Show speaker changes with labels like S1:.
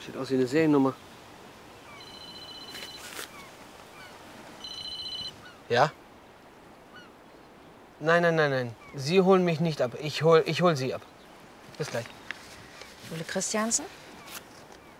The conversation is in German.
S1: Sieht aus wie eine Seriennummer. Ja? Nein, nein, nein, nein. Sie holen mich nicht ab. Ich hol Sie ab. Bis gleich.
S2: Ole Christiansen?